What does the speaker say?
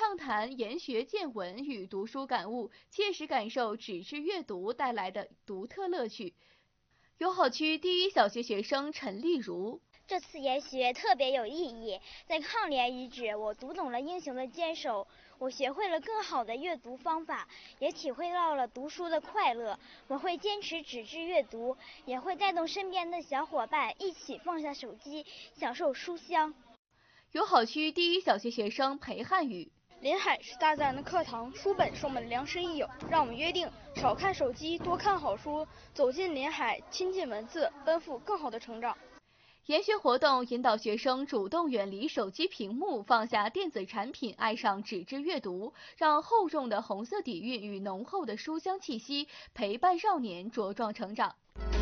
畅谈研学见闻与读书感悟，切实感受纸质阅读带来的独特乐趣。友好区第一小学学生陈丽如。 这次研学特别有意义，在抗联遗址，我读懂了英雄的坚守，我学会了更好的阅读方法，也体会到了读书的快乐。我会坚持纸质阅读，也会带动身边的小伙伴一起放下手机，享受书香。 友好区第一小学学生裴汉宇。 临海是大自然的课堂，书本是我们的良师益友，让我们约定少看手机，多看好书，走进临海，亲近文字，奔赴更好的成长。 研学活动引导学生主动远离手机屏幕，放下电子产品，爱上纸质阅读，让厚重的红色底蕴与浓厚的书香气息陪伴少年茁壮成长。